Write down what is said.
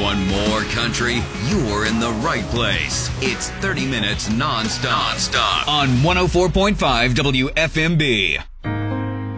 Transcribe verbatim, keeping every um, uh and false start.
Want more country? You're in the right place. It's thirty minutes non-stop, non-stop on one oh four point five W F M B.